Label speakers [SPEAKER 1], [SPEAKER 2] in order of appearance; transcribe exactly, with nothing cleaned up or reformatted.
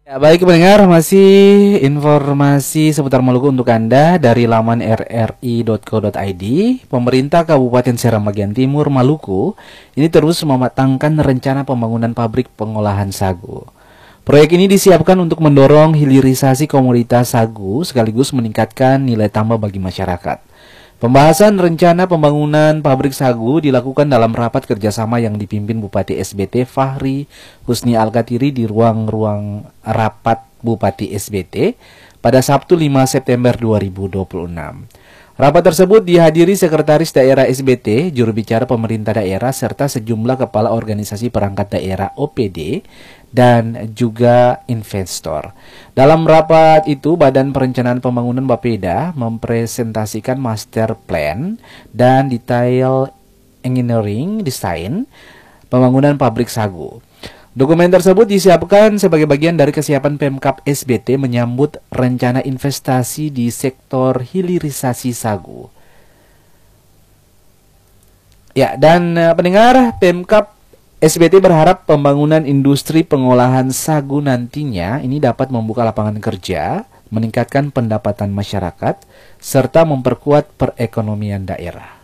[SPEAKER 1] Ya, baik pendengar, masih informasi seputar Maluku untuk Anda dari laman r r i dot co dot i d. Pemerintah Kabupaten Seram bagian Timur Maluku ini terus mematangkan rencana pembangunan pabrik pengolahan sagu. Proyek ini disiapkan untuk mendorong hilirisasi komoditas sagu sekaligus meningkatkan nilai tambah bagi masyarakat. Pembahasan rencana pembangunan pabrik sagu dilakukan dalam rapat kerjasama yang dipimpin Bupati S B T Fahri Husni Al-Katiri di ruang-ruang rapat Bupati S B T pada Sabtu lima September dua ribu dua puluh enam. Rapat tersebut dihadiri Sekretaris Daerah S B T, juru bicara pemerintah daerah, serta sejumlah kepala organisasi perangkat daerah O P D dan juga investor. Dalam rapat itu, Badan Perencanaan Pembangunan Bapeda mempresentasikan master plan dan detail engineering design pembangunan pabrik sagu. Dokumen tersebut disiapkan sebagai bagian dari kesiapan Pemkab S B T menyambut rencana investasi di sektor hilirisasi sagu. Ya, dan uh, pendengar, Pemkab S B T berharap pembangunan industri pengolahan sagu nantinya ini dapat membuka lapangan kerja, meningkatkan pendapatan masyarakat, serta memperkuat perekonomian daerah.